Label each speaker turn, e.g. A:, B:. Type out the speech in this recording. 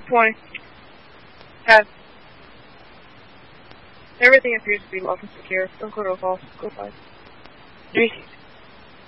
A: 20. Pass. Everything appears to be locked and secure. Don't go to a false. Go 5.
B: 3.